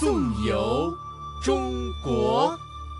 颂游中国。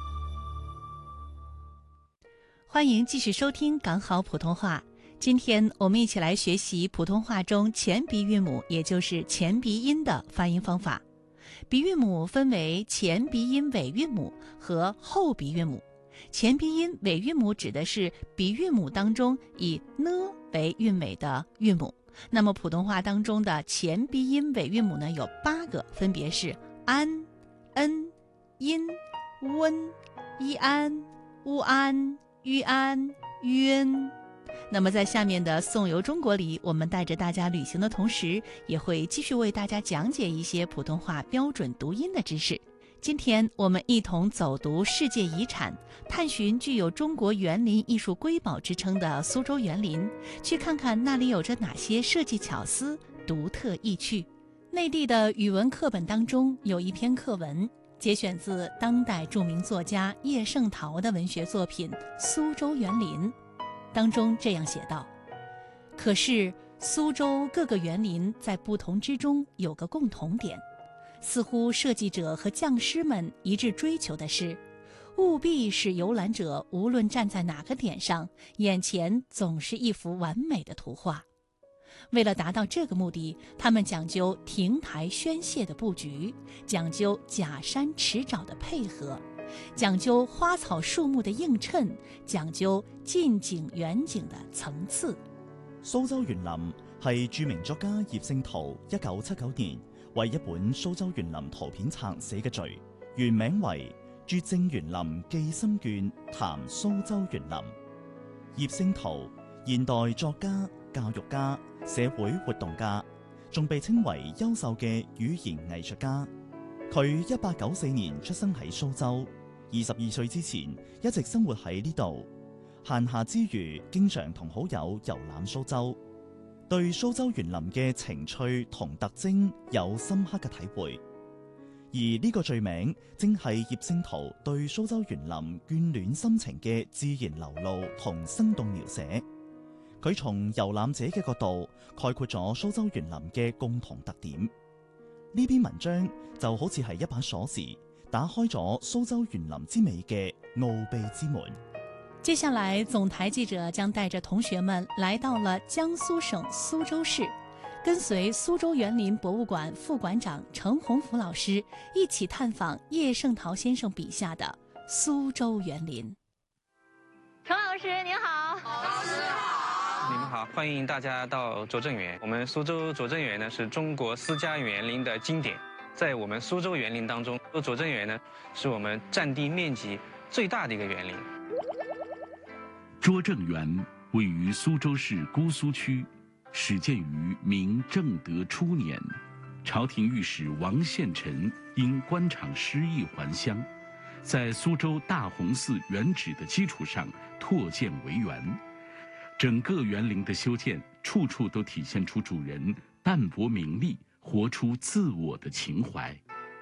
欢迎继续收听港好普通话。今天我们一起来学习普通话中前鼻韵母，也就是前鼻音的发音方法。鼻韵母分为前鼻音尾韵母和后鼻韵母。前鼻音尾韵母指的是鼻韵母当中以呢为韵尾的韵母。那么普通话当中的前鼻音尾韵母呢有8个，分别是安、恩、因、温、一安、乌安、吁安、晕。那么在下面的颂游中国里，我们带着大家旅行的同时，也会继续为大家讲解一些普通话标准读音的知识。今天我们一同走读世界遗产，探寻具有中国园林艺术瑰宝之称的苏州园林，去看看那里有着哪些设计巧思、独特意趣。内地的语文课本当中有一篇课文，节选自当代著名作家叶圣陶的文学作品《苏州园林》，当中这样写道：可是苏州各个园林在不同之中有个共同点，似乎设计者和匠师们一致追求的是，务必使游览者无论站在哪个点上，眼前总是一幅完美的图画。为了达到这个目的，他们讲究亭台轩榭的布局，讲究假山池沼的配合，讲究花草树木的映衬，講究近景遠景的層次。 蘇州園林係著名作家葉聖陶1979年為一本蘇州園林圖片冊寫嘅序，原名為《拙政園林記心卷談蘇州園林》。葉聖陶，現代作家、教育家、社會活動家，仲被稱為優秀嘅語言藝術家。佢1894年出生喺蘇州，22歲之前一直生活喺呢度。閒暇之餘，經常同好友遊覽蘇州，對蘇州園林嘅情趣同特徵有深刻嘅體會。而呢個序名正係葉聖陶對蘇州園林眷戀心情嘅自然流露同生動描寫。佢從遊覽者嘅角度概括咗蘇州園林嘅共同特點。呢篇文章就好似係一把鎖匙，打開咗蘇州園林之美嘅奧秘之門。 接下来，总台记者将带着同学们来到了江苏省苏州市，跟随苏州园林博物馆副馆长程洪福老师一起探访叶圣陶先生笔下的苏州园林。 程老师您好。 老师好。你们好，欢迎大家到拙政园。我们苏州拙政园呢是中国私家园林的经典，在我们苏州园林当中，拙政园呢是我们占地面积最大的一个园林。 拙政园位于苏州市姑苏区，始建于明正德初年，朝廷御史王献臣因官场失意还乡，在苏州大洪寺原址的基础上拓建为园。整个园林的修建，处处都体现出主人淡泊名利、活出自我的情怀。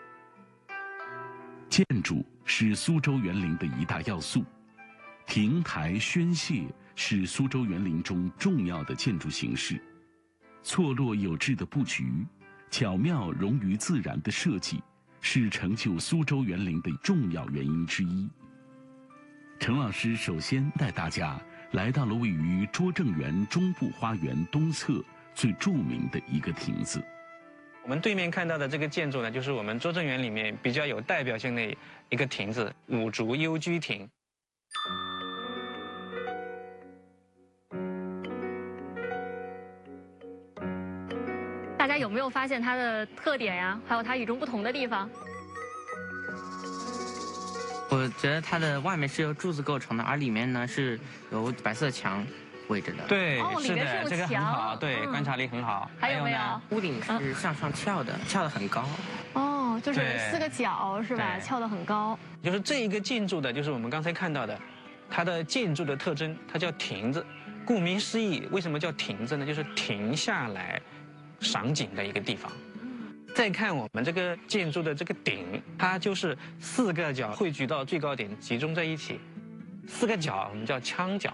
建筑是苏州园林的一大要素。亭台轩榭是苏州园林中重要的建筑形式，错落有致的布局，巧妙融于自然的设计，是成就苏州园林的重要原因之一。程老师首先带大家来到了位于拙政园中部花园东侧最著名的一个亭子。 我们对面看到的这个建筑呢，就是我们拙政园里面比较有代表性的一个亭子——五竹幽居亭。 大家有没有发现它的特点呀？还有它与众不同的地方？ 我觉得它的外面是由柱子构成的，而里面呢是由白色墙围着的。 对， 是的，这个很好，对，观察力很好。 还有没有？ 屋顶是向上翘的，翘得很高。 哦，就是4个角是吧？翘得很高。 就是这一个建筑的，就是我们刚才看到的，它的建筑的特征，它叫亭子。顾名思义，为什么叫亭子呢？就是停下来赏景的一个地方。再看我们这个建筑的这个顶，它就是4个角汇聚到最高点，集中在一起。4个角我们叫腔角。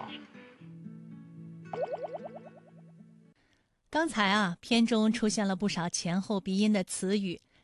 刚才片中出现了不少前后鼻音的词语，